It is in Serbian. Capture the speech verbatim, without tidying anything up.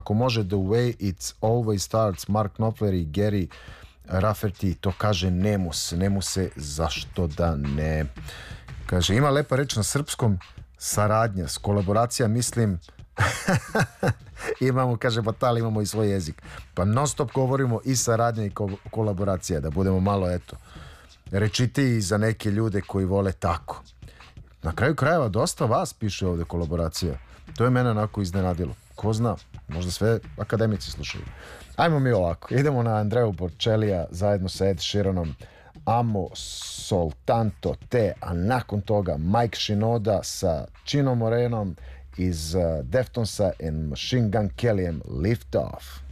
Ako može The Way It Always Starts, Mark Knopfler i Gary Rafferty, to kaže Nemus. Nemuse, zašto da ne? Kaže, ima lepa reč na srpskom, saradnja, s kolaboracija, mislim, imamo, kaže Batal, imamo i svoj jezik. Pa non stop govorimo i saradnja i ko- kolaboracija, da budemo malo, eto, rečitiji za neke ljude koji vole tako. Na kraju krajeva, dosta vas piše ovde kolaboracija. To je mene onako iznenadilo. Ko zna, možda sve akademici slušaju. Ajmo mi ovako, idemo na Andreju Bocellia zajedno sa Ed Sheeranom, Amo Soltanto Te, a nakon toga Mike Shinoda sa Chino Morenom iz uh, Deftonsa and Machine Gun Kellyem, Lift Off.